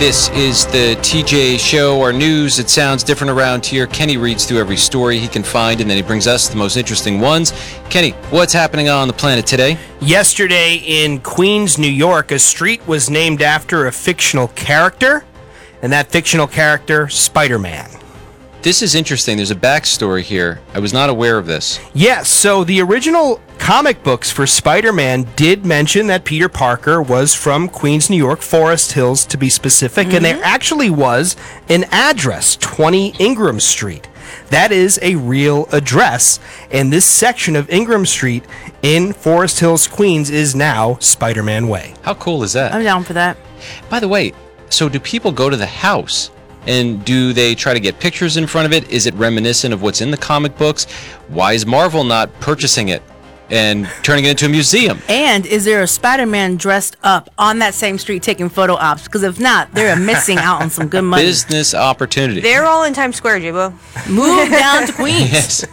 This is the TJ Show, our news. It sounds different around here. Kenny reads through every story he can find, and then he brings us the most interesting ones. Kenny, what's happening on the planet today? Yesterday in Queens, New York, a street was named after a fictional character, and that fictional character, Spider-Man. This is interesting. There's a backstory here. I was not aware of this. Yes, so the original comic books for Spider-Man did mention that Peter Parker was from Queens, New York, Forest Hills to be specific, and there actually was an address, 20 Ingram Street. That is a real address, and this section of Ingram Street in Forest Hills, Queens is now Spider-Man Way. How cool is that? I'm down for that. By the way, so do people go to the house? And do they try to get pictures in front of it? Is it reminiscent of what's in the comic books? Why is Marvel not purchasing it and turning it into a museum? And is there a Spider-Man dressed up on that same street taking photo ops? Because if not, they're missing out on some good money. Business opportunity. They're all in Times Square, J-Bo. Move down to Queens. Yes.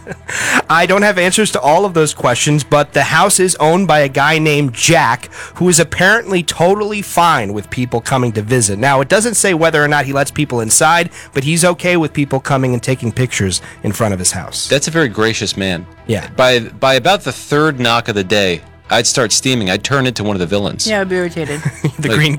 I don't have answers to all of those questions, but the house is owned by a guy named Jack, who is apparently totally fine with people coming to visit. Now, it doesn't say whether or not he lets people inside, but he's okay with people coming and taking pictures in front of his house. That's a very gracious man. Yeah. By about the third knock of the day, I'd start steaming. I'd turn into one of the villains. Yeah, I'd be irritated. The Green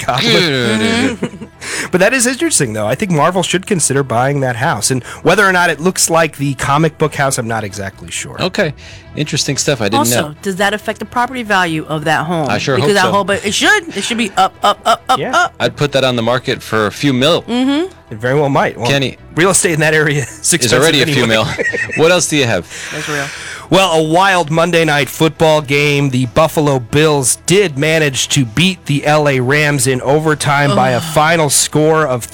Goblin. But that is interesting, though. I think Marvel should consider buying that house. And whether or not it looks like the comic book house, I'm not exactly sure. Okay. Interesting stuff. I didn't know. Also, does that affect the property value of that home? I sure hope because that so. whole, but it should be up, Yeah. up. I'd put that on the market for a few mil. It very well might. Well, Kenny. Real estate in that area is expensive Is already a few anyway. mil. What else do you have? That's real. Well, a wild Monday night football game. The Buffalo Bills did manage to beat the LA Rams in overtime by a final score of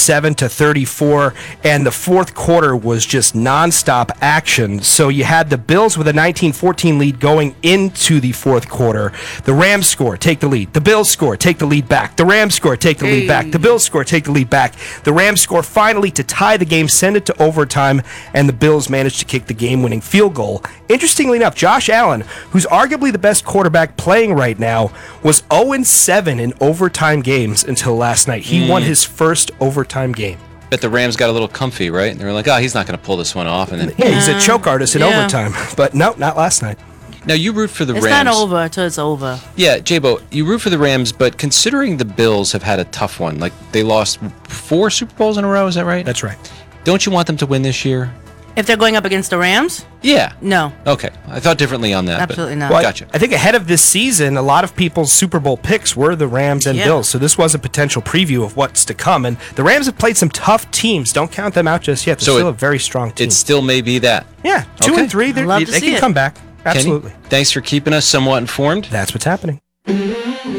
37-34, and the fourth quarter was just nonstop action. So you had the Bills with a 19-14 lead going into the fourth quarter. The Rams score, take the lead. The Bills score, take the lead back. The Rams score, take the lead back. The Bills score, take the lead back. The Rams score finally to tie the game, send it to overtime, and the Bills managed to kick the game-winning field goal. Interestingly enough, Josh Allen, who's arguably the best quarterback playing right now, was 0-7 in overtime games until last night. He won his first overtime game. Bet the Rams got a little comfy, right? And they were like, oh, he's not going to pull this one off. And then, Yeah, he's a choke artist in Yeah. overtime. But no, not last night. now you root for the It's Rams. not over until it's over. Yeah, J-Bo, you root for the Rams, but considering the Bills have had a tough one, like they lost 4 Super Bowls in a row, is that right? That's right. Don't you want them to win this year? If they're going up against the Rams, Yeah. no. Okay. I thought differently on that. Absolutely but not. Well, Gotcha. I think ahead of this season, a lot of people's Super Bowl picks were the Rams and Yeah. Bills, so this was a potential preview of what's to come. And the Rams have played some tough teams. Don't count them out just yet. They're So still a very strong team. It still may be that. Yeah, 2 Okay. and 3, I'd love to they see can it. come back. Absolutely. Kenny, thanks for keeping us somewhat informed. That's what's happening.